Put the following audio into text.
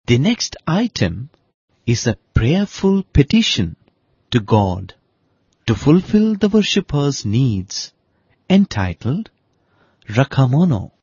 The next item is a prayerful petition to God to fulfill the worshipper's needs, entitled Rakamono.